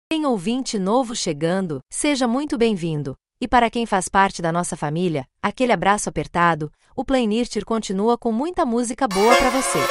Tem ouvinte novo chegando, seja muito bem-vindo. E para quem faz parte da nossa família, aquele abraço apertado, o Playlist continua com muita música boa para você.